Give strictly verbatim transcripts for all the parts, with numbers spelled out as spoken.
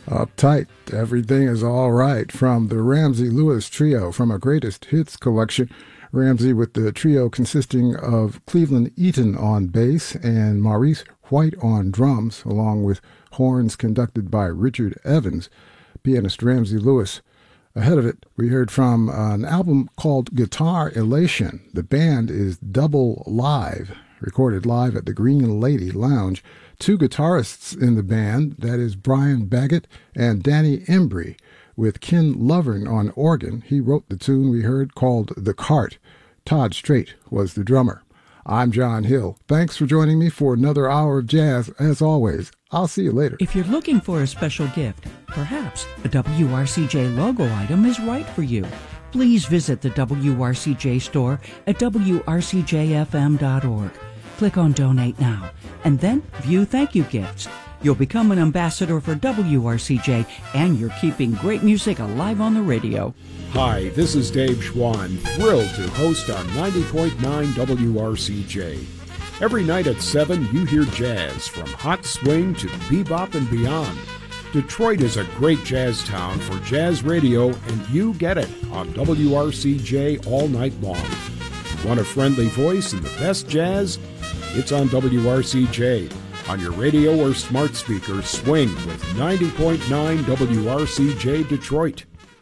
Uptight, Everything Is All Right from the Ramsey Lewis Trio from a Greatest Hits collection. Ramsey with the trio consisting of Cleveland Eaton on bass and Maurice White on drums, along with horns conducted by Richard Evans, pianist Ramsey Lewis. Ahead of it, we heard from an album called Guitar Elation. The band is Double Live, recorded live at the Green Lady Lounge. Two guitarists in the band, that is Brian Baggett and Danny Embry, with Ken Lovern on organ. He wrote the tune we heard called The Cart. Todd Strait was the drummer. I'm John Hill. Thanks for joining me for another hour of jazz. As always, I'll see you later. If you're looking for a special gift, perhaps a W R C J logo item is right for you. Please visit the W R C J store at W R C J F M dot org. Click on Donate Now, and then view thank you gifts. You'll become an ambassador for W R C J, and you're keeping great music alive on the radio. Hi, this is Dave Schwann, thrilled to host on ninety point nine W R C J. Every night at seven, you hear jazz, from hot swing to bebop and beyond. Detroit is a great jazz town for jazz radio, and you get it on W R C J all night long. Want a friendly voice and the best jazz? It's on W R C J. On your radio or smart speaker, swing with ninety point nine W R C J Detroit.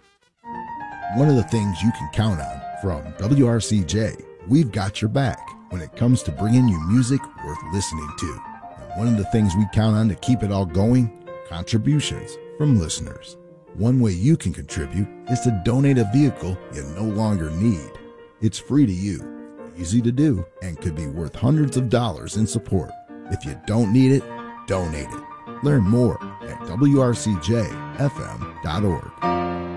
One of the things you can count on from W R C J, we've got your back when it comes to bringing you music worth listening to. And one of the things we count on to keep it all going, contributions from listeners. One way you can contribute is to donate a vehicle you no longer need. It's free to you, easy to do, and could be worth hundreds of dollars in support. If you don't need it, donate it. Learn more at W R C J F M dot org.